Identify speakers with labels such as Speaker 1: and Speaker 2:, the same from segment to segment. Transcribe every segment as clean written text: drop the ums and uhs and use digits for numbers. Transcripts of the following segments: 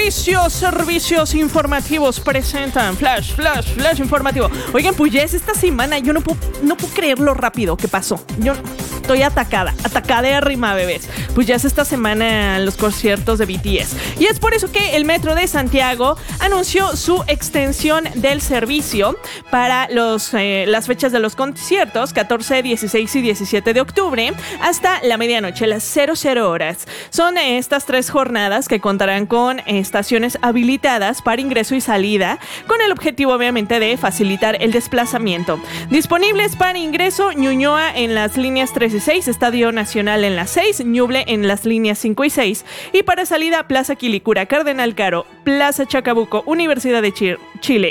Speaker 1: Servicios informativos presentan Flash informativo. Oigan, pues ya es esta semana, yo no puedo creer lo rápido que pasó. Yo estoy atacadérrima, bebés. Pues ya es esta semana los conciertos de BTS. Y es por eso que el Metro de Santiago anunció su extensión del servicio para las fechas de los conciertos, 14, 16 y 17 de octubre, hasta la medianoche, las 00 horas. Son estas 3 jornadas que contarán con estaciones habilitadas para ingreso y salida, con el objetivo obviamente de facilitar el desplazamiento. Disponibles para ingreso: Ñuñoa en las líneas 3 y 6, Estadio Nacional en las 6, Ñuble en las líneas 5 y 6, y para salida Plaza Quilicura, Cardenal Caro, Plaza Chacabuco, Universidad de Chile,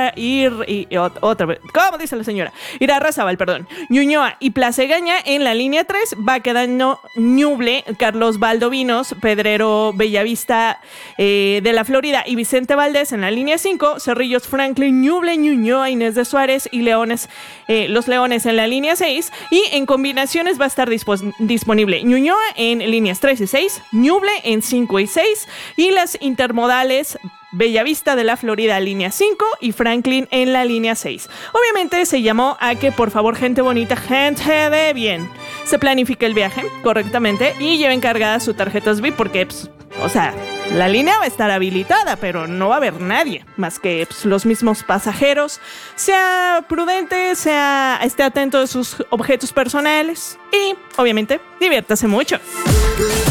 Speaker 1: ¿cómo dice la señora? Irarrázaval, Ñuñoa y Plaza Egaña en la línea 3, Baquedano, Ñuble, Carlos Valdovinos, Pedrero Bellavista de la Florida y Vicente Valdés en la línea 5, Cerrillos, Franklin, Ñuble, Ñuñoa, Inés de Suárez y Leones, Los Leones en la línea 6, y en combinaciones va a estar disponible Ñuñoa en líneas 3 y 6, Ñuble en 5 y 6, y las intermodales Bellavista de la Florida línea 5 y Franklin en la línea 6. Obviamente se llamó a que, por favor, gente bonita, gente de bien, se planifique el viaje correctamente y lleven cargada su tarjeta SBIP, porque la línea va a estar habilitada, pero no va a haber nadie más que los mismos pasajeros. Sea prudente, esté atento de sus objetos personales y, obviamente, diviértase mucho.